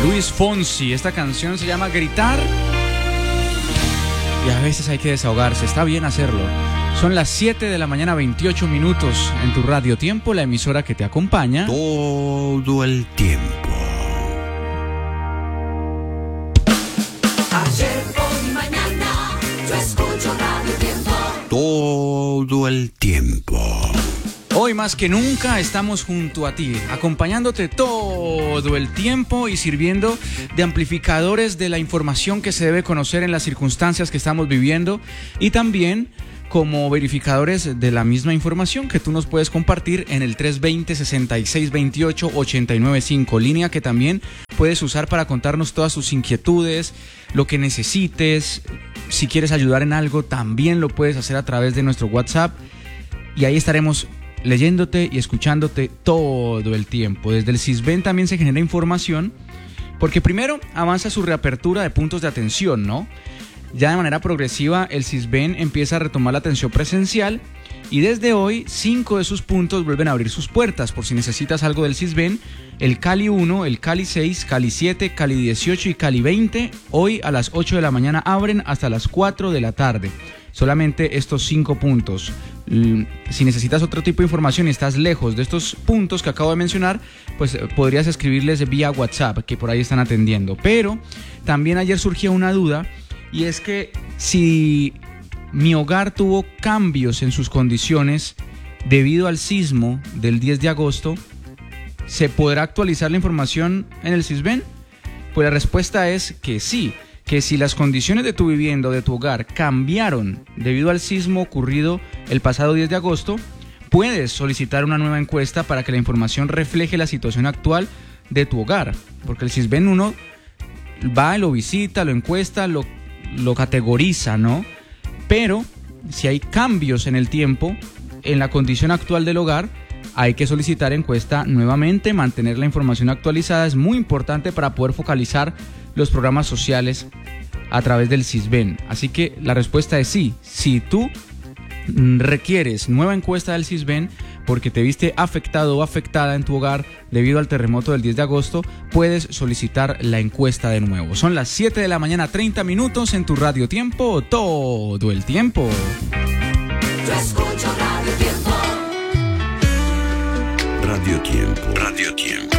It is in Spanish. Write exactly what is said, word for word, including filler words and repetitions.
Luis Fonsi. Esta canción se llama Gritar. Y a veces hay que desahogarse, está bien hacerlo. Son las siete de la mañana, veintiocho minutos en tu Radio Tiempo, la emisora que te acompaña todo el tiempo. Ayer, hoy, mañana, yo escucho Radio Tiempo. Todo el tiempo. Hoy más que nunca estamos junto a ti, acompañándote todo el tiempo y sirviendo de amplificadores de la información que se debe conocer en las circunstancias que estamos viviendo y también como verificadores de la misma información que tú nos puedes compartir en el tres dos cero, seis seis dos ocho, ocho nueve cinco, línea que también puedes usar para contarnos todas tus inquietudes, lo que necesites. Si quieres ayudar en algo, también lo puedes hacer a través de nuestro WhatsApp y ahí estaremos leyéndote y escuchándote todo el tiempo. Desde el Sisbén también se genera información porque primero avanza su reapertura de puntos de atención, ¿no? Ya de manera progresiva el Sisbén empieza a retomar la atención presencial y desde hoy cinco de sus puntos vuelven a abrir sus puertas por si necesitas algo del Sisbén. El Cali uno, el Cali seis, Cali siete, Cali dieciocho y Cali veinte hoy a las ocho de la mañana abren hasta las cuatro de la tarde. Solamente estos cinco puntos. Si necesitas otro tipo de información y estás lejos de estos puntos que acabo de mencionar, pues podrías escribirles vía WhatsApp, que por ahí están atendiendo. Pero también ayer surgía una duda, y es que si mi hogar tuvo cambios en sus condiciones debido al sismo del diez de agosto, ¿se podrá actualizar la información en el Sisbén? Pues la respuesta es que sí. Que si las condiciones de tu vivienda o de tu hogar cambiaron debido al sismo ocurrido el pasado diez de agosto, puedes solicitar una nueva encuesta para que la información refleje la situación actual de tu hogar. Porque el Sisbén uno va, lo visita, lo encuesta, lo, lo categoriza, ¿no? Pero si hay cambios en el tiempo, en la condición actual del hogar, hay que solicitar encuesta nuevamente. Mantener la información actualizada es muy importante para poder focalizar los programas sociales a través del Sisbén. Así que la respuesta es sí. Si tú requieres nueva encuesta del Sisbén porque te viste afectado o afectada en tu hogar debido al terremoto del diez de agosto, puedes solicitar la encuesta de nuevo. Son las siete de la mañana, treinta minutos en tu Radio Tiempo, todo el tiempo. Yo escucho Radio Tiempo. Radio Tiempo. Radio Tiempo.